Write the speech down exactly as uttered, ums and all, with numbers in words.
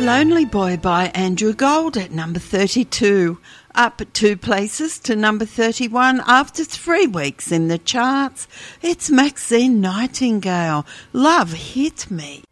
Lonely Boy by Andrew Gold at number thirty-two. Up two places to number thirty-one after three weeks in the charts. It's Maxine Nightingale. Love Hit Me.